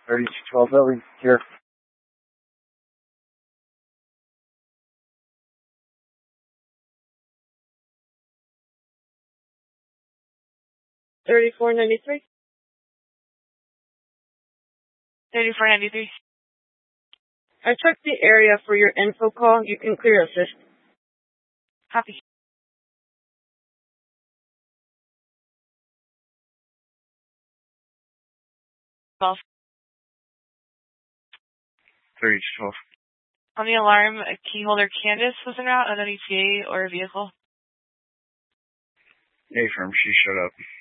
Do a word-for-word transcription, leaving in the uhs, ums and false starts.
thirty-two twelve Lily, here. thirty-four ninety-three. thirty-four ninety-three. I checked the area for your info call. You can clear assist. Copy. twelve. thirty-two twelve. On the alarm, a key holder Candace was en route, an E T A or a vehicle? Affirm, she showed up.